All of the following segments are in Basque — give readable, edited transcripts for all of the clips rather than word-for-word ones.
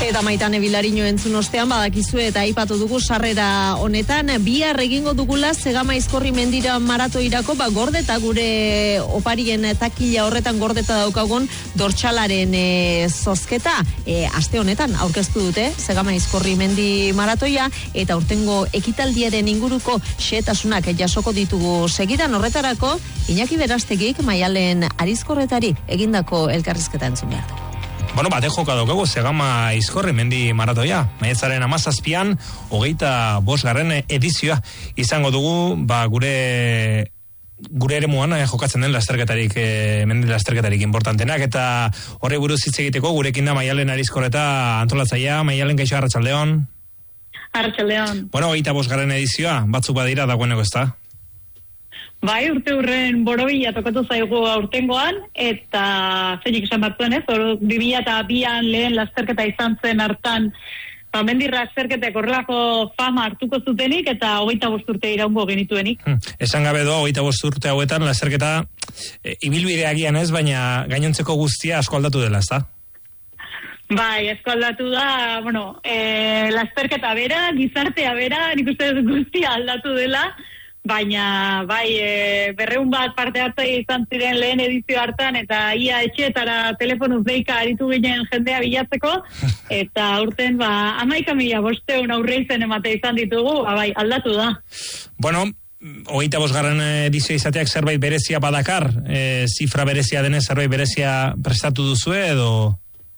Eta Maitane Bilariño entzun ostean badakizu eta aipatu dugu sarrera honetan bihar egingo dugula Zegama Aizkorri mendira maratoirako gordeta gure oparien takila horretan gordeta daukagun dortxalaren zozketa aste honetan aurkeztu dute Zegama Aizkorri mendi maratoia eta urtengo ekitaldiaren inguruko xehetasunak jasoko ditugu segidan horretarako Iñaki Berastegik Maialen Arizkorretari egindako elkarrizketa entzun behar dugu. Bueno, bate joka daukagu Zegama Aizkorri mendi maratoia. Maiatzaren 17an 25. edizioa izango dugu, gure eremuan jokatzen den lasterketarik, mendi lasterketarik importantenak, eta horri buruz hitz egiteko gurekin da Maialen Arizkorreta antolatzailea. Maialen, kaixo, arratsaldeon. Arratsaldeon. Bueno, 25. edizioa, batzuk badira dagoeneko, ezta? Bai, urte hurren borobila tokatu zaigu aurtengoan, eta zeinik esan batzuen, 2002an lehen lasterketa izan zen hartan, mendirra lasterketek horrelako fama hartuko zutenik, eta 25 urte iraungo genituenik. Esan gabe doa, 25 urte hauetan lasterketa ibilbideagian ez, baina gainontzeko guztia asko aldatu dela, ezta? Bai, asko aldatu da, lasterketa bera, gizartea bera, nik uste guztia aldatu dela, baina bai 200 bat parte hartzaile izan ziren lehen edizio hartan eta ia etxeetara telefonuz deika aritu ginen jendea bilatzeko eta urten 11.500 aurre izen emate izan ditugu, bai aldatu da. Bueno, 25. edizio izateak zerbait berezia badakar, zifra berezia denez zerbait berezia prestatu duzue edo?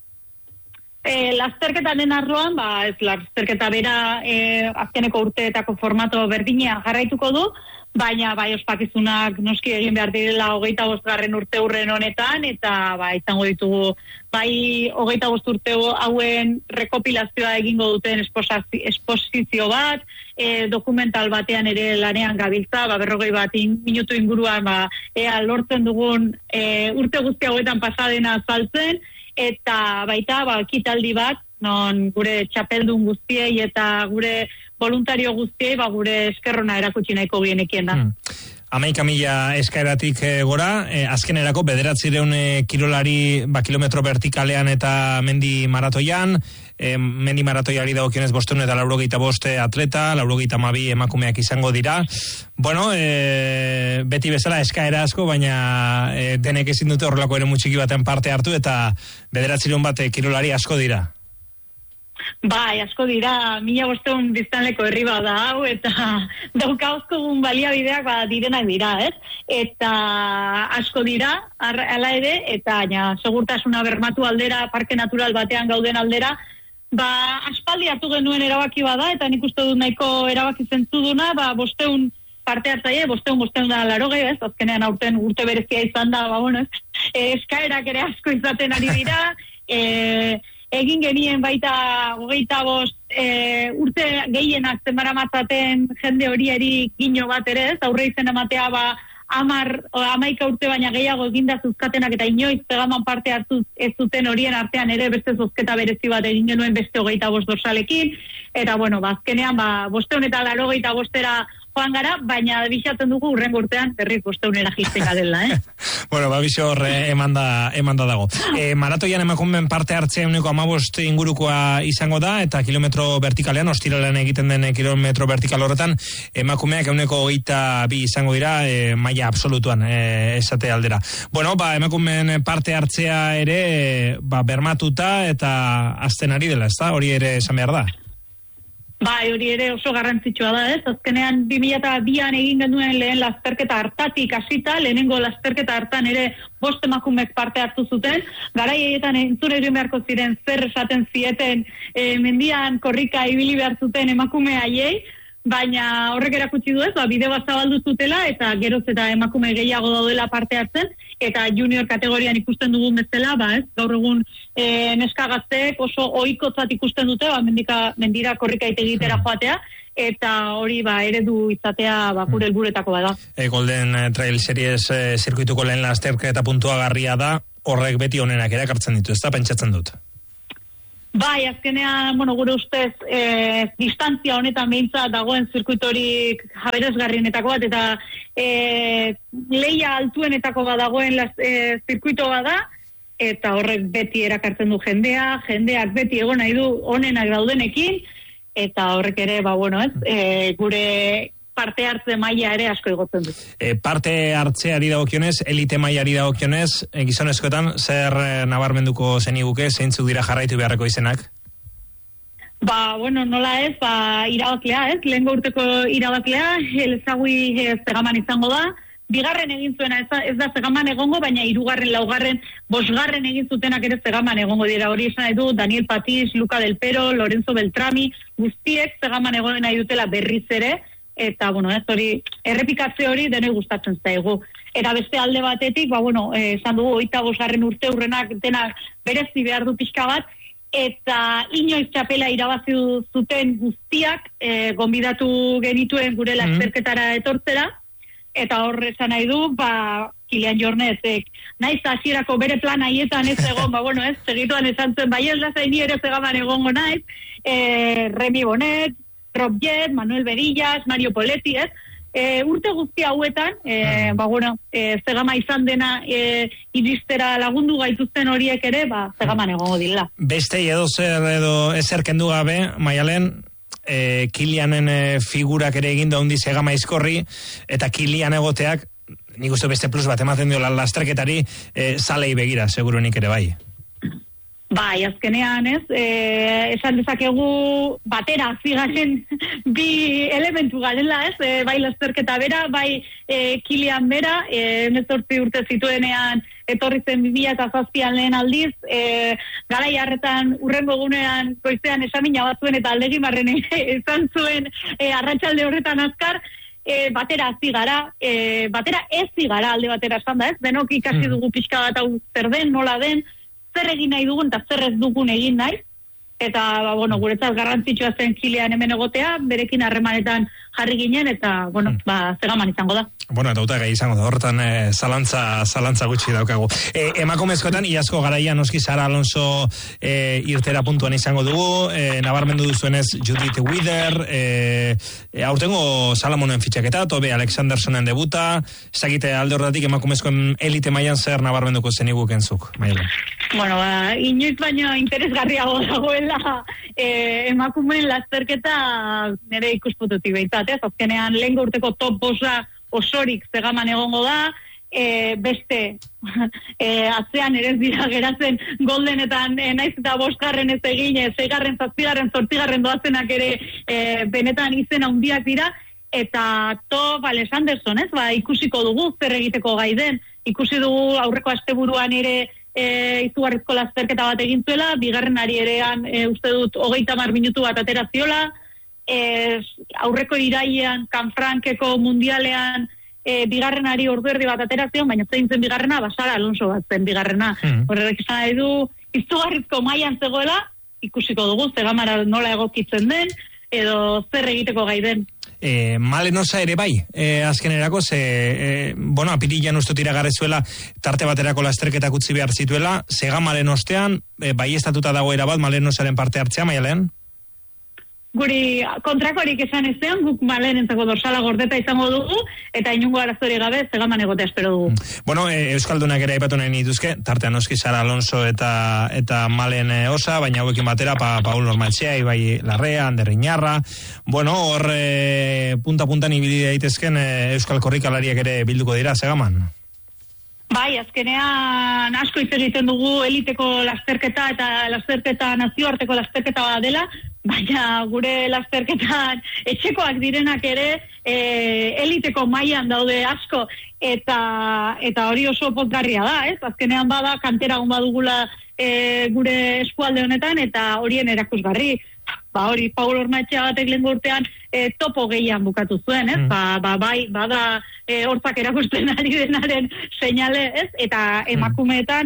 Lasterketaren arloan, ez lasterketa bera azkeneko urteetako formato berdinea jarraituko du, baina bai ospakizunak noski egin behar direla 25. urte hurren honetan, eta izango ditugu bai 25 urte hauen rekopilazioa egingo duten esposizio bat, dokumental batean ere lanean gabiltza, 40 bat minutu inguruan ea lortzen dugun urte guzti hauetan pasadena azaltzen, eta baita ekitaldi bat non gure txapeldun guztiei eta gure voluntario guztiei gure eskerrona erakutsi nahiko bienekien da. 11.000 eskaeratik gora, azkenerako 900 kirolari kilometro vertikalean eta mendi maratoian, mendi maratoiari dagokionez 585 atleta, 92 emakumeak izango dira. Bueno, beti bezala eskaera asko, baina denek ezin dute horrelako ere mutxiki baten parte hartu eta 900 bat kirolari asko dira. Bai, asko dira, 1500 biztanleko herri bat da hau, eta daukauzkogun baliabideak direnak dira, ez? Eta asko dira, hala ere, eta segurtasuna bermatu aldera, parke natural batean gauden aldera, aspaldi hartu genuen erabaki bada, eta nik uste dut nahiko erabaki zentzuduna, 500 parte hartzaile, 580, ez? Azkenean aurten urte berezia izan da, eskaerak ere asko izaten ari dira, egin genien baita 25 urte gehienak zenbaramatzaten jende horieri gino bat ere, ez? Aurre izen ematea 11 urte baina gehiago eginda zuzkatenak eta inoiz Zegaman parte hartu ez zuten horien artean ere beste zozketa berezi bat egin genuen beste 25 dorsalekin, eta azkenean 585 joan gara, baina bisatzen dugu urrengo urtean berriz 500 jisten gadela, Bueno, biso horre emanda dago. Maratoian emakumeen parte hartzea 15 ingurukoa izango da, eta kilometro vertikalean, ostiralean egiten den kilometro vertikal horretan, emakumeak 122 izango dira, maila absolutuan, esate aldera. Bueno, emakumeen parte hartzea ere, bermatuta eta azten ari dela, ezta? Hori ere esan behar da? Bai, hori ere oso garrantzitsua da, ez? Azkenean 2002an egin genuen lehen lasterketa hartatik hasita, lehenengo lasterketa hartan ere 5 emakumeek parte hartu zuten, garaietan entzure egin beharko ziren zer esaten zieten mendian korrika ibili behar zuten emakume haiei, baina horrek erakutsi du ez, bide bat zabaldu zutela eta geroz eta emakume gehiago daudela parte hartzen, eta junior kategorian ikusten dugun bezala, ez, gaur egun neska gazteek oso ohikotzat ikusten dute, mendira korrika egitera joatea, eta hori eredu izatea gure helburuetako bada. Golden Trail Series zirkuituko lehen lasterketa puntuagarria da, horrek beti onenak erakartzen ditu, ez da pentsatzen dut? Bai, azkenean, gure ustez, distantzia honetan behintzat dagoen zirkuitorik aberasgarrienetako bat, eta leia altuenetako bat dagoen zirkuito bat da, eta horrek beti erakartzen du jendeak beti egon nahi du onenak daudenekin, eta horrek ere, gure parte hartze maila ere asko igotzen du. Parte hartzeari dagokionez, elite mailari dagokionez, gizonezkoetan, zer nabarmenduko zeniguke, zeintzuk dira jarraitu beharreko izenak? Nola ez, irabaklea, ez? Lehengo urteko irabaklea, Elezagui Zegaman izango da. Bigarren egin zuena, ez da Zegaman egongo, baina 3., 4., 5. egin zutenak ere Zegaman egongo dira. Hori esan nahi du, Daniel Patix, Luca Del Pero, Lorenzo Beltrami, guztiek Zegaman egon nahi dutela berriz ere, eta, hori, errepikatze hori denei gustatzen zaigu. Eta beste alde batetik, esan dugu, 25. urte hurrenak denak berezi behar du pixka bat, eta inoiz txapela irabazi zuten guztiak gonbidatu genituen gure lasterketara etortzera, eta hor esan nahi du, Kilian Jornetek, naiz hasierako bere plan haietan ez egon, segituan esan zen, ez da zaini ere Zegaman egongo naiz, Remy Bonet, Rob Jet, Manuel Berillas, Mario Poletti, urte guzti hauetan, Zegama izan dena iristera lagundu gaituzten horiek ere, Zegaman egongo dira. Beste edo ezer kendu gabe, Maialen, Kilianen figurak ere egin daundi Zegama izkorri, eta Kilian egoteak, nik uste beste plus bat ematen dio lasterketari, zalei begira, seguruenik ere bai. Azkenean ez, esan dezakegu batera zigaren bi elementu garela ez, bai lasterketa bera, bai Kilian bera, 18 urte zituenean etorri zen 2007an lehen aldiz, garai harretan urrengo gunean goizean esamina batzuen eta aldegimarren esan zuen arratsalde horretan azkar, batera hazi gara, batera ez zigara alde batera esan da ez, denok ikasi dugu pixka bat hau zer den, nola den, zer egin nahi dugun eta zer ez dugun egin nahi, eta guretzat garrantzitsua zen Kilian hemen egotea, berekin harremanetan jarri ginen, eta Zegaman izango da. Eta utagai izango da, horretan zalantza gutxi daukagu. Emakumezkoetan, iazko garaian noski Sara Alonso irtera puntuan izango dugu, nabarmendu duzuenez Judith Wither, aurtengo Salamonen fitxaketa, Tobe Alexandersonen debuta, esagite alde horretatik emakumezkoen elite mailan zer nabarmenduko zeniguk entzuk, Maialen? Inoiz baino interesgarriago dagoela emakumeen lasterketa nire ikuspututik behintzat, azkenean lehengo urteko top 5 osorik Zegaman egongo da, beste atzean ere ez dira geratzen goldenetan naiz eta 5. ez egin, 6., 7., 8. doazenak ere benetan izen handiak dira, eta Top Alexanderson, ikusiko dugu zer egiteko gai den, ikusi dugu aurreko asteburuan ere izugarrizko lasterketa bat egin zuela, bigarrenari erean uste dut 30 minutu bat ateraziola, aurreko irailean Canfrankeko mundialean bigarrenari orduerdi bat aterazion, baina zein zen bigarrena, Sara Alonso bat zen bigarrena. Horrek esan nahi du, izugarrizko mailan zegoela, ikusiko dugu, Zegamara nola egokitzen den, edo zer egiteko gai den. Malenosa ere bai, azkenerako, apirilan uste tiragarrezuela tarte baterako lasterketak utzi behar zituela, Zegamaren ostean, bai estatuta dagoera bat, Malenosaren parte hartzea, Maialen? Guri kontrakorik esan ezean, guk Malenentzako dorsala gordeta izango dugu, eta inungo arazori gabe Zegaman egotea espero dugu. Euskaldunak ere aipatu nahi dituzke, tartean noski Sara Alonso eta Malen Osa, baina hauekin batera Paul Ormaetxea, Ibai Larrea, Ander Iñarra, hor punta-puntan ibili daitezken euskal korrikalariak ere bilduko dira Zegaman. Bai, azkenean asko hitz egiten dugu eliteko lasterketa eta lasterketa nazioarteko lasterketa bat dela, baina gure lasterketan etxekoak direnak ere eliteko mailan daude asko, eta hori oso pozgarria da, ez? Azkenean bada kantera on badugula gure eskualde honetan, eta horien erakusgarri. Hori Paul Ormaetxea batek lehengo urtean topo gehian bukatu zuen, ez? Bada hortzak erakusten ari denaren seinale, ez? Eta emakumeetan,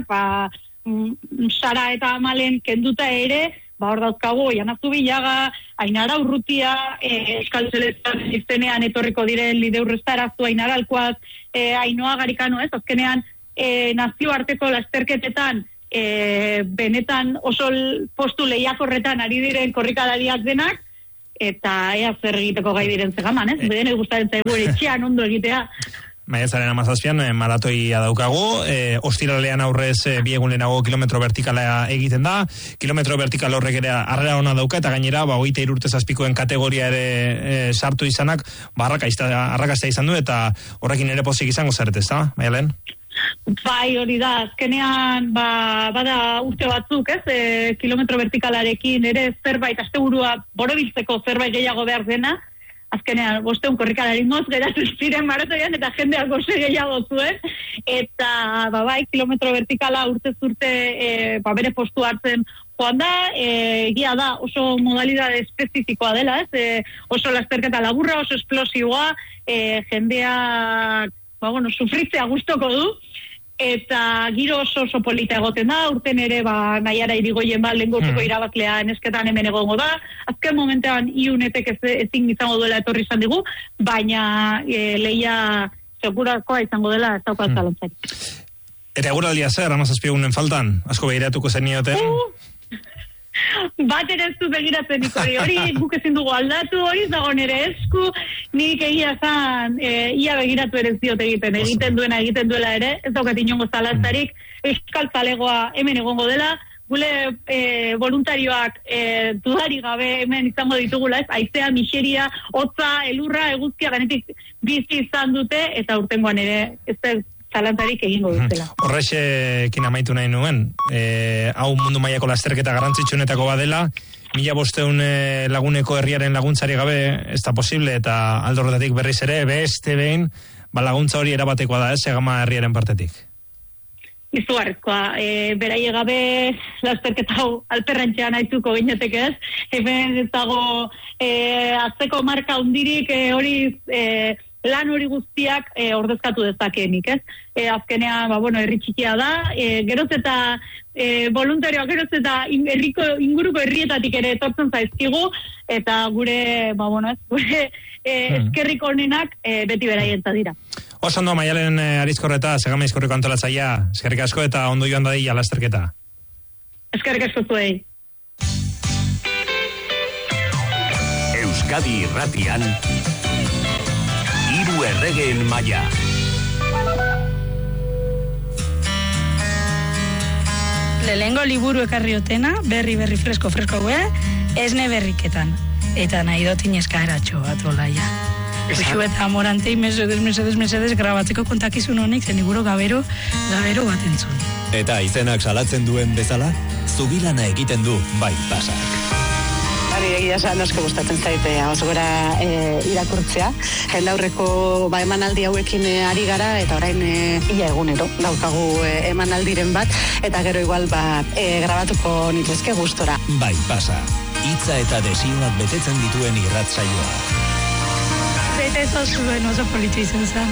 Sara eta Malen kenduta ere, hor dauzkagu, Janazu Bilaga, Ainara Urrutia, Euskal Selekzioan izenean etorriko diren Lideurreztarazu, Ainara Alkuaz, Ainoa Garikano, ez? Azkenean nazioarteko lasterketetan benetan oso postu lehiakorretan ari diren korrikalariak denak, eta ea zer egiteko gai diren Zegaman, ez? Beden gustatzen zaigu etxean ondo egitea. maiatzaren 17an maratoia daukagu, ostiralean aurrez biegun lehenago kilometro vertikala egiten da, kilometro vertikal horrek ere arrera ona dauka, eta gainera, 23 urte zazpikoen kategoria ere sartu izanak, arrakasta izan du, eta horrekin ere pozik izango zarete, ez da, Maialen? Bai, hori da, azkenean bada urte batzuk, kilometro vertikalarekin ere zerbait, asteburua borobiltzeko zerbait gehiago behar dena, azkenean 500 korrikalari moz geratu ziren maratoian eta jendeak goze gehiago zuen, eta bai, kilometro vertikala urtez urte bere postu hartzen joan da, egia da oso modalidade espezifikoa dela, oso lasterketa laburra, oso esplosiboa, jendeak sufritzea gustoko du, eta giro oso polita egoten da, urten ere Naiara Irigoyen lehengoteko irabazlea nesketan hemen egongo da, azken momentean iunetek ezin izango duela etorri izan digu, baina lehia segurakoa izango dela ez daukat zalantzak. Eta eguraldia zer, 17 egunen faltan, asko behiratuko zenioten? Bat ere ez du begiratzen hori guk ezin dugu aldatu, hori dago nere esku, nik egia zan ia begiratu ere ez diot egiten duela ere, ez daukat inongo zalantzarik, euskal zalegoa hemen egongo dela, gule voluntarioak dudari gabe hemen izango ditugula, haizea, miseria, hotza, elurra, eguzkia ganetik bizi izan dute, eta urtengoan ere ez zalantzarik egingo dutela. Horrexekin amaitu nahi nuen, hau mundu mailako lasterketa garrantzitsuenetako badela, 1500 laguneko herriaren laguntzari gabe ez da posible, eta alde horretatik berriz ere, beste behin, laguntza hori erabatekoa da, Segama herriaren partetik. Izugarrizkoa, beraie gabe lasterketa hau alperrantxean haituko ginetek ez, hemen ez dago atzeko marka hundirik hori lan hori guztiak ordezkatu dezakeenik, ez? Azkenean, herri txikia da, geroz eta voluntarioak geroz eta inguruko herrietatik ere etortzen zaizkigu, eta gure eskerrik onenak beti beraientza dira. Oso ondo, Maialen Arizkorreta, Segama Aizkorriko antolatzailea, eskerrik asko eta ondo joan dadila lasterketa. Eskerrik asko zuei. Euskadi Irratian Hiru erregeen maila. Lehengo liburu ekarriotena, berri fresko esne berriketan. Eta nahi dotin eskaeratxo bat olaia. Uxu eta amorantei mesedes grabatzeko kontakizun honek zen liburu gabero bat entzun. Eta izenak salatzen duen bezala, zubilana egiten du bai pasak. Egia esan asko gustatzen zaite oso gora irakurtzea. Jendaurreko emanaldi hauekin ari gara eta orain ia egunero daukagu emanaldiren bat eta gero igual grabatuko nituzke gustora. Bai pasa, hitza eta desioak betetzen dituen irratsaioa. Eta ez zuen oso politu izan zen.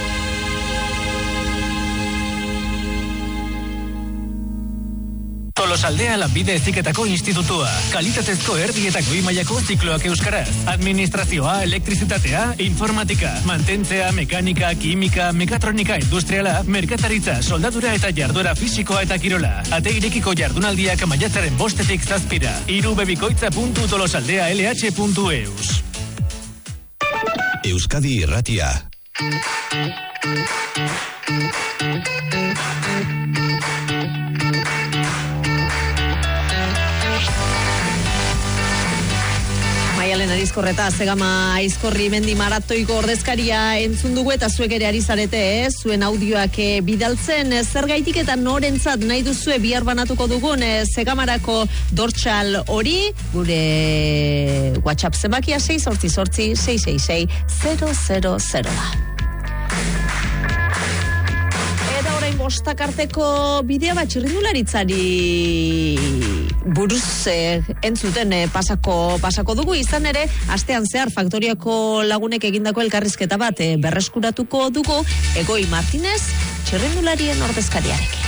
Tolosaldea Lanbide Heziketako Institutua. Kalitatezko erdi eta goi mailako zikloak euskaraz. Administrazioa, elektrizitatea, informatika, mantentzea, mekanika, kimika, mekatronika industriala, merkataritza, soldadura eta jarduera fisikoa eta kirola. Ate irekiko jardunaldiak maiatzaren 5-tik 7. irubebikoitza.tolosaldealh.eus. Euskadi Irratia. Maialen Arizkorreta, Segama Aizkorri mendi maratoiko ordezkaria entzun dugu eta zuek ere ari zarete, zuen audioak bidaltzen, zergaitik eta norentzat nahi duzue bihar banatuko dugun Segamarako dortsal hori, gure WhatsApp zenbakia 688-666-000 da. Eta orain bostak arteko bidea bat txirrindularitzari buruz entzuten pasako dugu, izan ere astean zehar Faktoriako lagunek egindako elkarrizketa bat berreskuratuko dugu Egoi Martinez txirrindularien ordezkariarekin.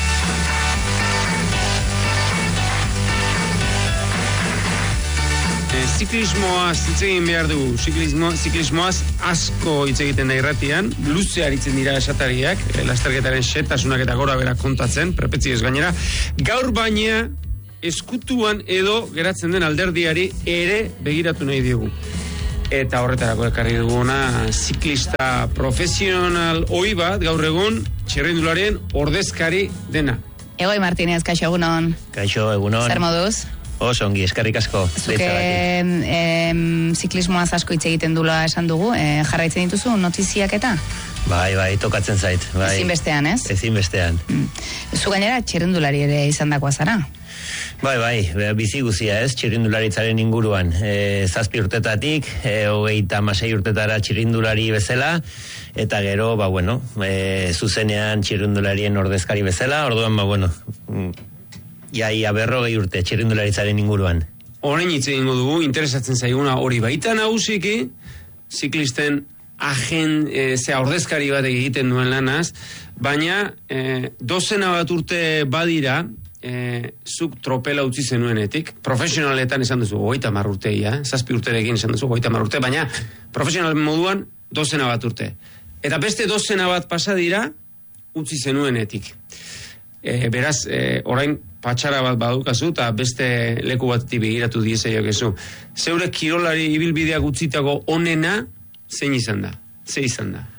Ziklismoaz hitz egin behar dugu. Ziklismoaz asko hitz egiten da irratian, luze aritzen dira esatariak, lasterketaren xetasunak eta gora bera kontatzen, prepetzi ez gainera. Gaur baina eskutuan edo geratzen den alderdiari ere begiratu nahi digu. eta horretarako ekarri duguna ziklista profesional ohi bat gaur egun txirrindularien ordezkari dena. Egoi Martinez, kaixo egunon. Kaixo egunon. Zer moduz? Oso ongi, eskerrik asko. Zuke ziklismoaz asko hitz egiten dula esan dugu, jarraitzen dituzu notiziak eta? Bai, tokatzen zait. Bai. Ezinbestean, ez? Ezinbestean. Zu gainera txirrindulari ere izan dagoa zara? Bai, bizi guzia ez, txirrindularitzaren inguruan. 7 urtetatik, 36 urtetara txirrindulari bezala, eta gero, zuzenean txirrindularien ordezkari bezala, orduan, ia 40 urte txirrindularitzaren inguruan. Orain hitz egingo dugu, interesatzen zaiguna hori baita nagusiki, ziklisten ordezkari bat egiten duen lanaz, baina 12 bat urte badira, zuk tropela utzi zenuenetik, profesionaletan esan duzu 30 urteia, 7 urterekin esan duzu 30 urte, baina profesional moduan 12 bat urte. Eta beste 12 bat pasa dira utzi zenuenetik. Beraz, orain patxara bat badukazu eta beste leku bat begiratu diezaiokezu. Zeure kirolari ibilbideak utzitako onena zein izan da? Ze izan da?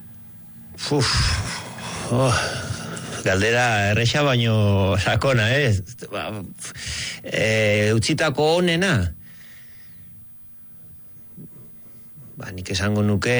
Galdera erresa baino sakona, utzitako onena? Nik esango nuke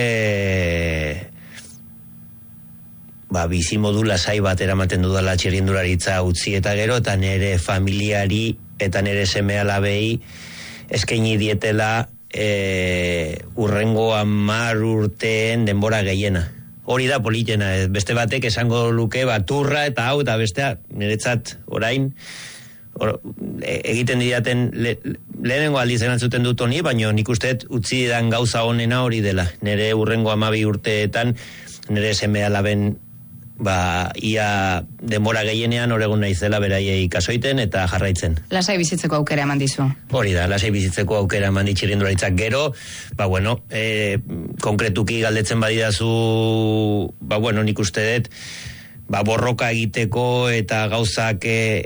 bizimodu lasai bat eramaten dudala txirrindularitza utzi eta gero, eta nire familiari eta nire seme-alabei eskaini dietela urrengo 10 urteen denbora gehiena. Hori da politena, beste batek esango luke turra eta hau, eta bestea niretzat orain egiten didaten lehenengo aldiz erantzuten dut honi, baina nik usteet utzi dan gauza honena hori dela. Nire urrengo 12 urteetan nire seme-alaben ia denbora gehienean oregun naizela beraiei kasoiten eta jarraitzen. Lasai bizitzeko aukera eman dizu. Hori da, lasai bizitzeko aukera eman ditxirrindularitzak gero, konkretuki galdetzen badidazu, nik uste dut, borroka egiteko eta gauzak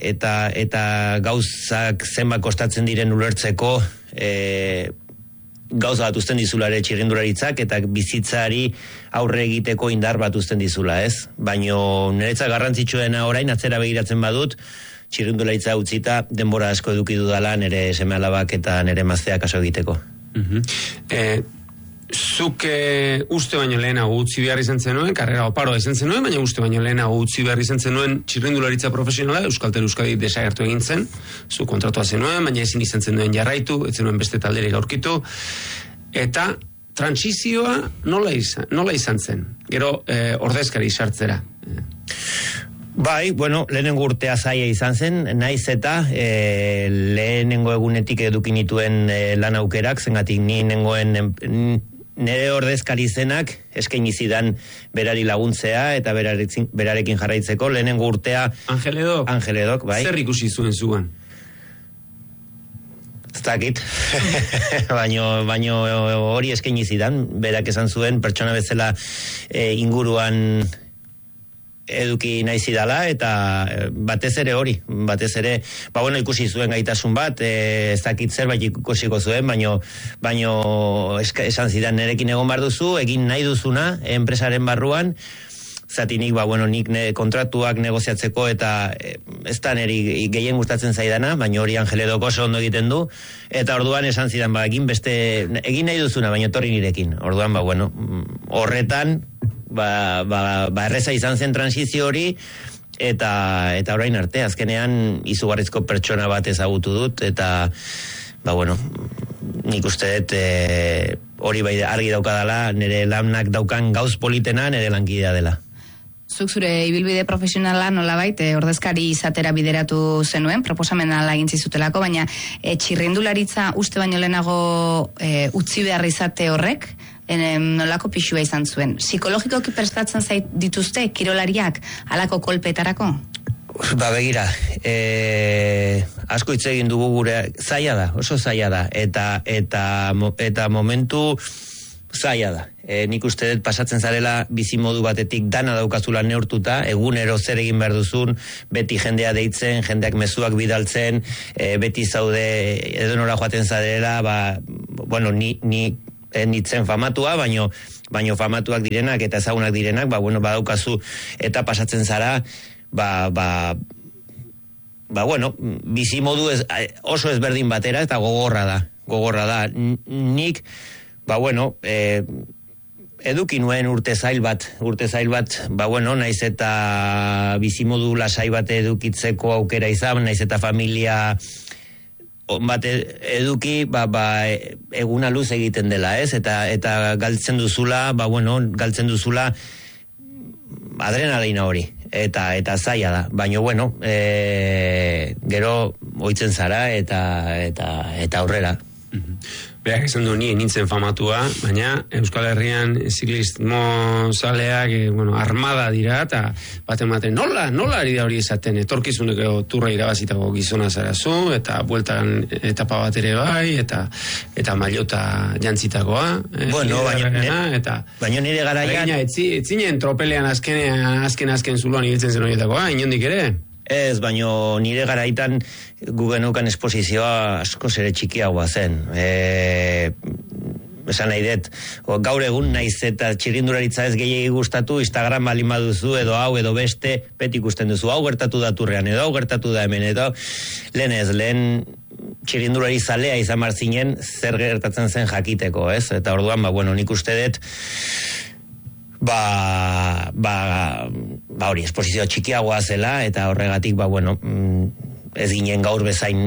zenbat kostatzen diren ulertzeko, gauza bat uzten dizula ere txirrindularitzak eta bizitzari aurre egiteko indar bat uzten dizula, ez? Baino niretzat garrantzitsuena orain atzera begiratzen badut, txirrindularitza utzita denbora asko eduki dudala nire seme-alabak eta nire emazteak kaso egiteko. Zuk uste baino lehenago utzi behar izan zenuen, karrera oparoa izan zenuen, baina uste baino lehenago utzi behar izan zenuen txirrindularitza profesionala, Euskaltel Euskadi desagertu egin zen, zu kontratua zenuen, baina ezin izan zenuen jarraitu, ez zenuen beste talderik aurkitu, eta transizioa nola izan zen, gero ordezkari sartzera. Lehenengo urtea zaila izan zen, naiz eta lehenengo egunetik eduki nituen lan aukerak, zengatik ni nire ordezkari zenak eskaini zidan berari laguntzea eta berarekin jarraitzeko lehenengo urtea Angeledok, bai. Zer ikusi zuen zuan? Ez dakit. Baino hori eskaini zidan, berak esan zuen pertsona bezala inguruan eduki nahi zidala, eta batez ere ikusi zuen gaitasun bat, ez dakit zerbait ikusiko zuen, baino esan zidan nerekin egon behar duzu, egin nahi duzuna enpresaren barruan, zatinik, nik kontratuak negoziatzeko eta ez da niri gehien gustatzen zaidana, baina hori Angeledok oso ondo egiten du, eta orduan esan zidan, egin nahi duzuna, baina etorri nirekin. Orduan, horretan, erreza izan zen transizio hori, eta orain arte, azkenean izugarrizko pertsona bat ezagutu dut, eta nik uste dut hori bai argi daukadala, nire lanak daukan gauz politena nire lankidea dela. Zuk zure ibilbide profesionala nolabait ordezkari izatera bideratu zenuen, proposamena egin zizutelako, baina txirrindularitza uste baino lehenago utzi behar izate horrek, nolako pixua izan zuen. Psikologikoki prestatzen zait dituzte kirolariak halako kolpetarako? Begira, asko hitz egin dugu gure, zaila da, oso zaila da, eta momentu zaila da. Nik uste dut pasatzen zarela bizimodu batetik dana daukazula neurtuta, egunero zer egin behar duzun, beti jendea deitzen, jendeak mezuak bidaltzen, beti zaude edonora joaten zarela, ni nitzen famatua, baino famatuak direnak eta ezagunak direnak, badaukazu eta pasatzen zara, bizimodu oso ezberdin batera eta gogorra da. Nik, eduki nuen urte zail bat, naiz eta bizimodu lasai bat edukitzeko aukera izan, naiz eta familia bat eduki, eguna luz egiten dela, ez? Eta galtzen duzula, adrenalina hori, eta zaila da. Baina, gero oitzen zara eta aurrera. Berak esan du nintzen famatua, baina Euskal Herrian ziklismo zaleak armada dira, eta baten nola ari da hori esaten, etorkizuneko turra irabazitako gizona zarazu, eta bueltan etapa bat ere bai, eta mailota jantzitakoa. Baina nire garaian... Etzinen tropelean azken zuloan ibiltzen zen horietakoa, inondik ere? Ez, baino nire garaitan gu genukan esposizioa asko zere txikiagoa zen. Esan nahi dut, gaur egun naiz eta txirrindularitza ez gehiagi gustatu, Instagram balin baduzu edo hau edo beste, beti ikusten duzu, hau gertatu da Turrean, edo hau gertatu da hemen, edo lehen txirrindulari zalea izan marzinen zer gertatzen zen jakiteko, ez? Eta orduan, nik uste dut, hori, esposizio txikiagoa zela, eta horregatik, ez ginen gaur bezain,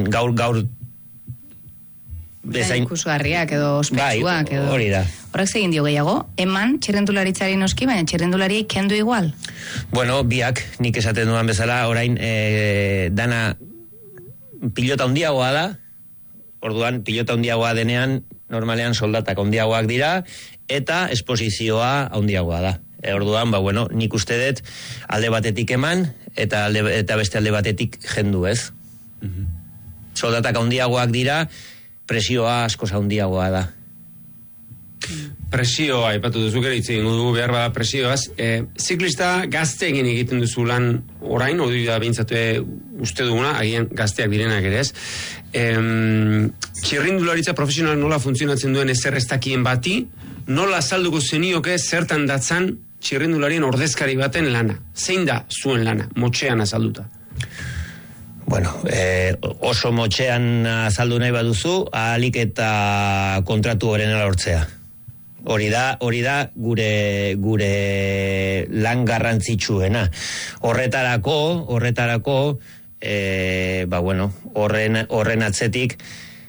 bezain... Ikusgarriak edo ospetsuak edo... Hori da. Horrek zegin dio gehiago, eman txirrendularitzari noski, baina txirrendulariei kendu igual? Biak, nik esaten duan bezala, orain dana pilota handiagoa da, orduan pilota handiagoa denean, normalean soldatak handiagoak dira, eta esposizioa handiagoa da. Orduan, nik uste dut alde batetik eman, eta beste alde batetik jendu, ez? Soldatak handiagoak dira, presioa askoz handiagoa da. Presioa, aipatu duzu gero hitz egingo dugu behar bada presioaz. Ziklista gazte egiten duzu lan orain, hori da bintzatu uste duguna, agian gazteak direnak ere ez. Txirrindularitza profesional nola funtzionatzen duen ezer ez dakien bati, nola azalduko zenioke zertan datzan txirrindularien ordezkari baten lana. Zein da zuen lana, motxean azalduta? Oso motxean azaldu nahi baduzu, ahalik eta kontratu horrena lortzea. Hori da gure lan garrantzitsuena. Horretarako, horren atzetik,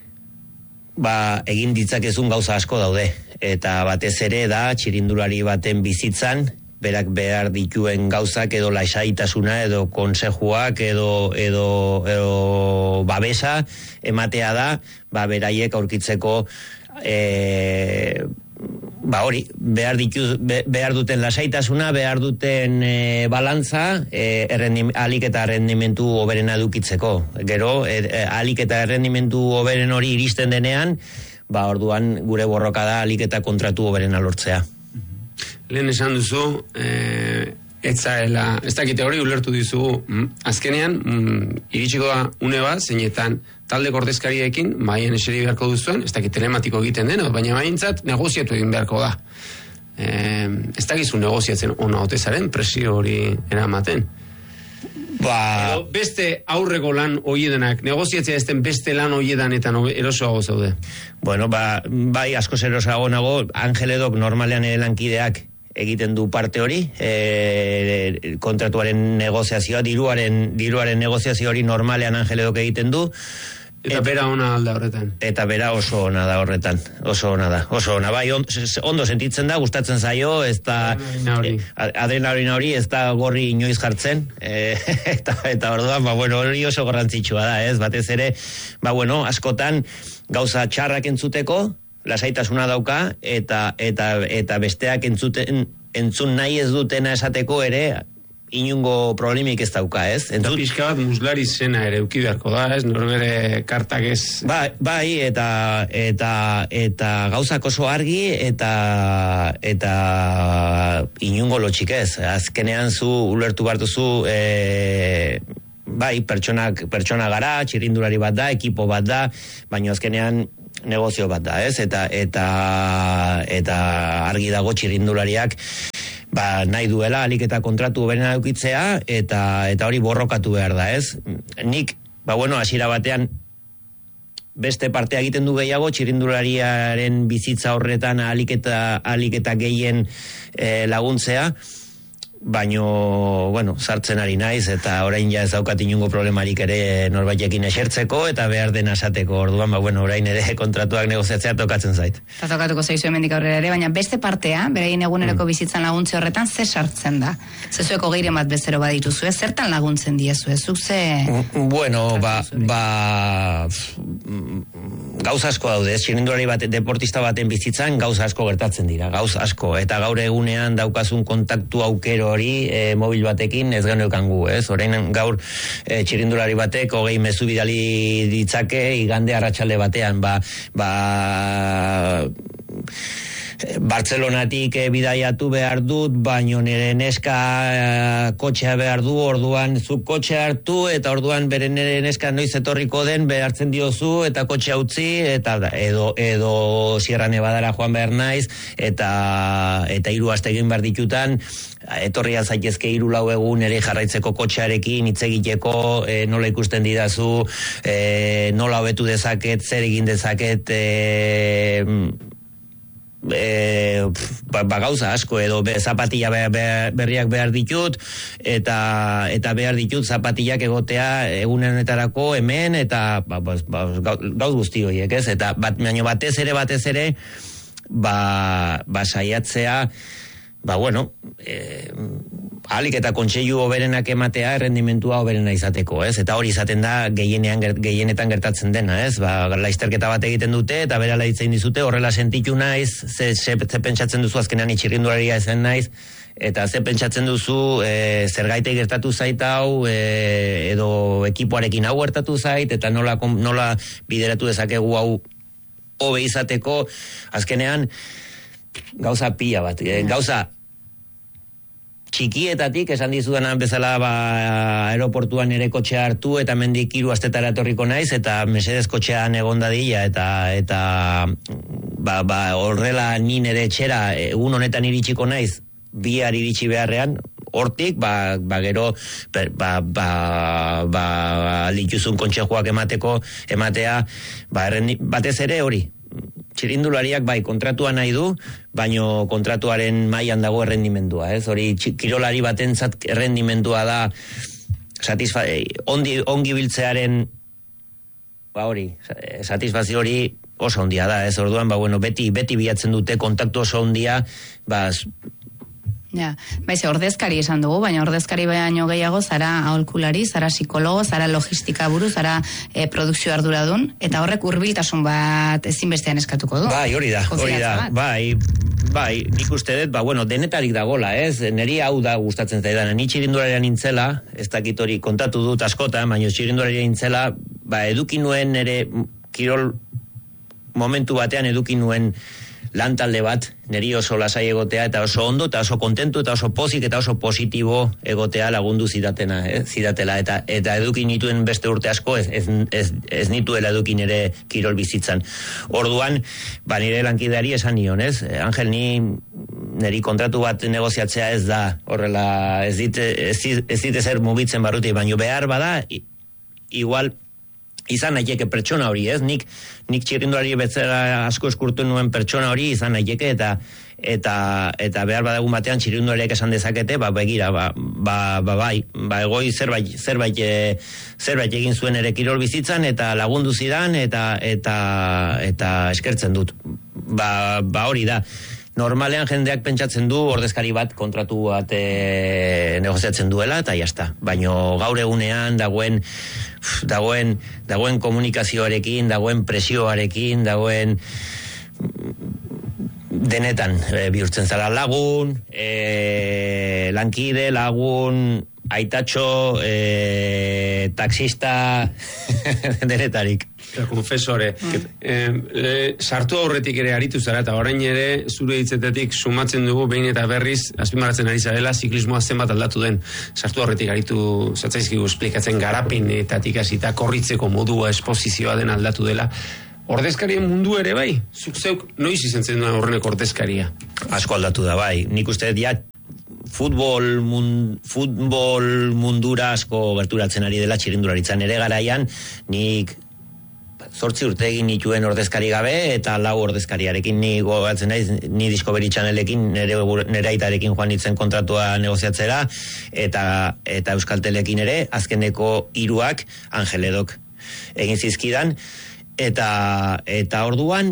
egin ditzakezun gauza asko daude. Eta batez ere da, txirindulari baten bizitzan, berak behar dituen gauzak edo lasaitasuna edo konsejuak edo babesa ematea da, beraiek aurkitzeko behar duten lasaitasuna, behar duten balantza, alik eta errendimentu hoberena edukitzeko. Gero, alik eta errendimentu hoberen hori iristen denean, orduan gure borroka da alik eta kontratu hoberena lortzea. Lehen esan duzu, ez dakite hori ulertu dizu, azkenean, iritsiko da une bat, zeinetan talde ordezkariekin, maien eseri beharko duzuen, ez dakit telematiko egiten den, baina maintzat negoziatu egin beharko da. Ez dakizu negoziatzen ona otezaren, presio hori eramaten. Beste aurreko lan hoiedenak, negoziatzea ezten beste lan hoiedanetan erosoago zaude? Bai, askoz erosoago nago, Angeledok normalean ere lankideak egiten du parte hori, kontratuaren negoziazioa, diruaren negoziazio hori normalean Angeledok egiten du. Eta bera ona alda horretan. Eta bera oso ona da horretan. Oso ona. Bai, ondo sentitzen da, gustatzen zaio, ez da adrenalina hori, ez da gorri inoiz jartzen, eta orduan, hori oso garrantzitsua da, ez? Batez ere, askotan gauza txarrak entzuteko, lasaitasuna dauka, eta besteak entzun nahi ez dutena esateko ere, inungo problemik ez dauka, ez? Eta pixka bat muslari zena ere uki beharko da, ez? Norbere kartak ez... Bai, eta gauzak oso argi, eta inungo lotxik ez. Azkenean zu ulertu bartuzu, bai, pertsona gara, txirrindulari bat da, ekipo bat da, baina azkenean negozio bat da, ez? Eta argi dago txirrindulariak nahi duela alik eta kontratu berena edukitzea eta hori borrokatu behar da, ez? Nik, hasiera batean beste partea egiten du gehiago, txirrindulariaren bizitza horretan alik eta gehien laguntzea, baino, sartzen ari naiz, eta orain ja ez daukat inungo problemarik ere norbaitekin esertzeko, eta behar dena esateko, orduan, orain ere kontratuak negoziatzea tokatzen zait. Eta tokatuko zaizu hemendik aurrera ere, baina beste partea, beraien eguneroko bizitzan laguntze horretan, ze sartzen da? Zezueko gehien bat bezero badituzu, zertan laguntzen diezu, zuk ze... Gauza asko daude, txirrindulari deportista baten bizitzan gauza asko gertatzen dira, gauza asko, eta gaur egunean daukazun kontaktu aukero hori mobil batekin ez geneukan gu, ez? Orain gaur txirrindulari batek 20 mezu bidali ditzake igande arratsalde batean, Bartzelonatik bidaiatu behar dut, baino nire neska kotxea behar du, orduan zuk kotxea hartu, eta orduan bere nire neska noiz etorriko den behartzen diozu, eta kotxea utzi, eta edo Sierra Nevadara joan behar naiz, eta 3 aste egin behar ditutan, etorri zaitezke 3-4 egun ere jarraitzeko kotxearekin, hitz egiteko, nola ikusten didazu, nola hobetu dezaket, zer egin dezaket, gauza asko, edo zapatilla berriak behar ditut, eta behar ditut zapatillak egotea egunenetarako hemen, eta gauz guzti horiek, ez? Eta batez ere saiatzea, ahalik eta kontseilu hoberenak ematea errendimentua hoberena izateko, ez? Eta hori izaten da gehienetan gertatzen dena, ez? Laizterketa bat egiten dute eta berala hitzein dizute, horrela sentitu naiz, ze pentsatzen duzu azkenean txirrindularia ezen naiz, eta ze pentsatzen duzu zergaite gertatu zait hau, edo ekipoarekin hau gertatu zait, eta nola bideratu dezakegu hau hobe izateko, azkenean gauza pila bat, gauza txikietatik, esan dizudanan bezala aeroportuan ere kotxea hartu, eta mendik 3 astetara etorriko naiz, eta mesedez kotxean egon dadila, eta horrela ni nere etxera egun honetan iritsiko naiz, bihar iritsi beharrean, hortik, gero lituzun kontsejuak ematea, batez ere hori, txirrindulariak kontratua nahi du, baino kontratuaren mailan dago errendimendua, ez? Hori kirolari batentzat errendimendua da ongi biltzearen satisfazio hori oso ondia da, ez? Orduan, beti bilatzen dute kontaktu oso ondia, ordezkari esan dugu, baina ordezkari baino gehiago zara aholkulari, zara psikologo, zara logistika buru, zara produkzio arduradun, eta horrek hurbiltasun bat ezinbestean eskatuko du. Hori da. Nik uste dut, denetarik dagola, ez? Neri hau da gustatzen zaidan. Ni txirrindularian nintzela, ez dakit hori kontatu dut askotan, baina txirrindularian nintzela, eduki nuen ere kirol momentu batean eduki nuen lantalde bat, neri oso lasai egotea, eta oso ondo, eta oso kontentu, eta oso pozik, eta oso positibo egotea lagundu zidatela, eta eduki nituen beste urte asko, ez nituela eduki nire kirol bizitzan. Orduan, nire lankideari esan nion, ez? Angel, niri kontratu bat negoziatzea ez da, horrela, ez dite zer mugitzen barruti, baino behar bada, igual, izan nahieke pertsona hori, ez? Nik txirrindulari betzera asko eskurtu nuen pertsona hori izan nahieke, eta behar badagun batean txirrindulariak esan dezakete, begira, egoi zerbait egin zuen ere kirol bizitzan, eta lagundu zidan, eta eskertzen dut. Hori da. Normalean jendeak pentsatzen du ordezkari bat kontratu bat negoziatzen duela, eta jazta. Baina gaur egunean dagoen komunikazioarekin, dagoen presioarekin, dagoen denetan bihurtzen zara lagun, lankide, lagun, aitatxo, taxista, denetarik. Konfesore, sartu aurretik ere aritu zara, eta orain ere zure hitzetetik sumatzen dugu behin eta berriz, azpimarratzen ari zarela, ziklismoa zenbat aldatu den. Sartu aurretik aritu zatzaizkigu esplikatzen garapinetatik hasita korritzeko modua, esposizioa den aldatu dela. ordezkarien mundu ere bai? Zuk zeuk noiz izan zen horreneko ordezkaria? Asko aldatu da bai. Nik uste ja futbol mundura asko gerturatzen ari dela txirrindularitzan. Ere garaian nik 8 urte egin nituen ordezkari gabe eta 4 ordezkariarekin ni gogatzen naiz, ni Discovery Channelekin nere aitarekin joan nintzen kontratua negoziatzera eta Euskaltelekin ere azkeneko 3 Angeledok egin zizkidan eta orduan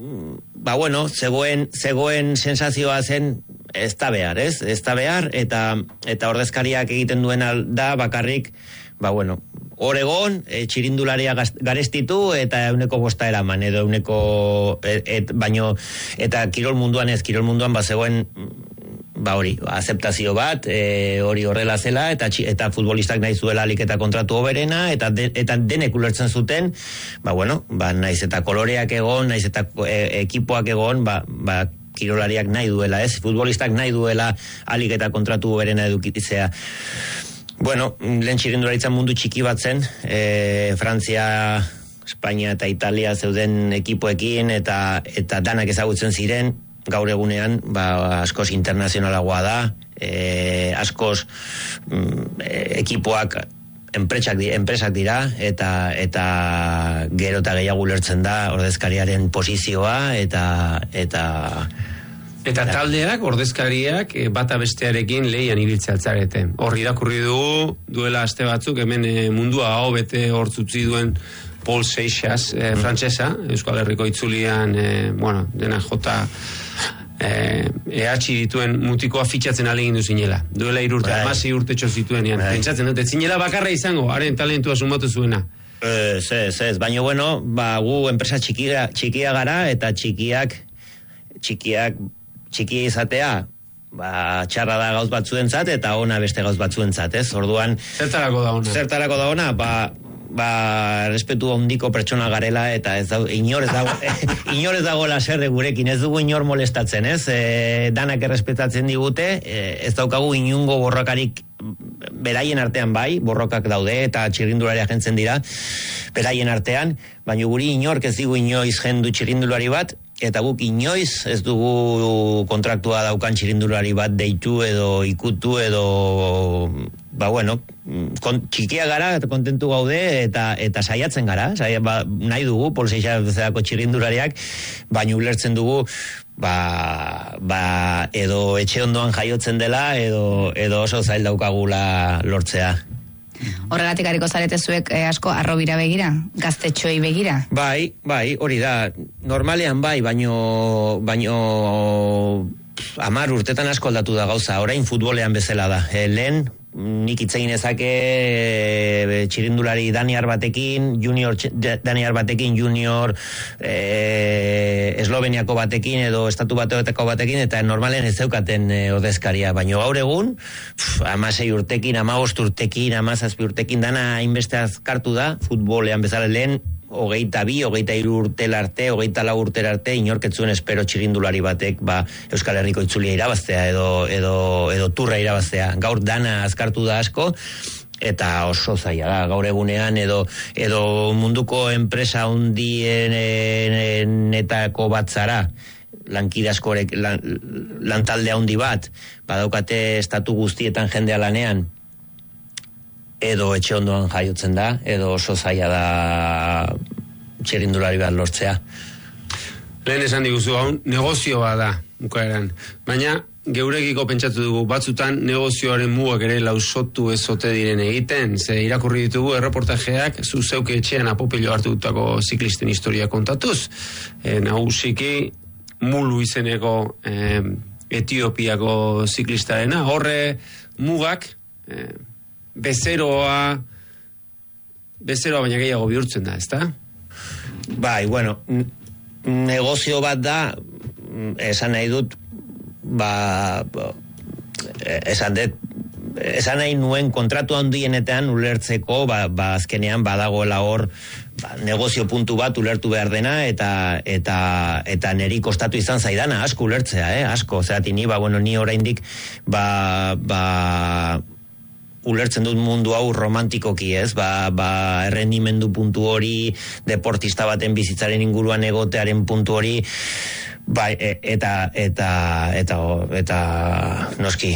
zegoen sensazioa zen ez da behar eta ordezkariak egiten duena da bakarrik Oregon, txirindularia garestitu eta 100% eraman, edo 100, baino, eta kirol munduan bazegoen, azeptazio bat, hori horrela zela, eta futbolistak nahi zuela alik eta kontratu hoberena, eta denek ulertzen zuten, naiz eta koloreak egon, naiz eta ekipoak egon, kirolariak nahi duela, futbolistak nahi duela alik eta kontratu hoberena edukitzea. Lehen txirrindularitzan mundu txiki bat zen, Frantzia, Espainia eta Italia zeuden ekipoekin eta danak ezagutzen ziren, gaur egunean askoz internazionalagoa da, askoz ekipoak enpresak dira eta gero eta gehiago ulertzen da ordezkariaren posizioa Eta taldeak, ordezkariak, bata bestearekin lehian ibiltzea zarete. Hor irakurri duela aste batzuk, hemen mundua hau bete hor zutzi duen Paul Seixas, frantsesa, Euskal Herriko itzulian, dena jota EH dituen mutikoa fitxatzen alegin du zinela. Duela 3 urte, 16 urtetxo zituen, pentsatzen dut, zinela bakarra izango, haren talentua sumatu zuena. Ez, baina gu enpresa txikia gara, eta txikia izatea, txarra da gauz batzuentzat eta ona beste gauz batzuentzat, ez? Orduan, zertarako da ona, respetu handiko pertsona garela eta inor ez dago laserre gurekin, ez dugu inor molestatzen, ez? Danak errespetatzen digute, ez daukagu inungo borrokarik beraien artean borrokak daude eta txirrindularia jentzen dira beraien artean, baina guri inork ez digu inoiz jendu txirrindulari bat, eta guk inoiz ez dugu kontraktua daukan txirrindulari bat deitu edo ikutu edo txikia gara, kontentu gaude eta saiatzen gara, nahi dugu Paul Seixas bezalako txirrindulariak, baina ulertzen dugu edo etxe ondoan jaiotzen dela edo oso zail daukagula lortzea. Horregatik hariko zarete zuek asko arrobira begira, gaztetxoei begira? Bai, hori da, normalean baino 10 urtetan asko aldatu da gauza, orain futbolean bezala da, lehen nik itzegin ezake txirindulari Daniar batekin, junior Esloveniako batekin edo estatu bateoteko batekin, eta normalen ez zeukaten ordezkaria, baina gaur egun 16 urtekin, 15 urtekin, 17 urtekin dana hainbeste azkartu da, futbolean bezala lehen 22, 23 urtela arte, 24 urtela arte, inorketzuen espero txirindulari batek Euskal Herriko itzulia irabaztea edo turra irabaztea. Gaur dana azkartu da asko, eta oso zaila da, gaur egunean edo munduko enpresa hundienetako bat zara, lankide askorek, lantalde handi bat, badaukate estatu guztietan jendea lanean, edo etxe ondoan jaiotzen da, edo oso zaila da txirrindulari bat lortzea. Lehen esan diguzu, hau negozio bat da, bukaeran. Baina, geurekiko pentsatu dugu, batzutan negozioaren mugak ere lausotu ez ote diren egiten, ze irakurri ditugu erreportajeak, zu zeuke etxean apopilo hartu dutako ziklisten historia kontatuz. Nagusiki, Mulu izeneko Etiopiako ziklistarena, horre mugak, bezeroa baina gehiago bihurtzen da, ezta? Bai, negozio bat da, esan nahi dut, esan nahi nuen kontratu handienetan ulertzeko, azkenean badagoela hor, negozio puntu bat ulertu behar dena, eta neri kostatu izan zaidana, asko ulertzea, asko, zerati ni oraindik, ulertzen dut mundu hau romantikoki, ez? Errendimendu puntu hori, deportista baten bizitzaren inguruan egotearen puntu hori, bai, eta noski,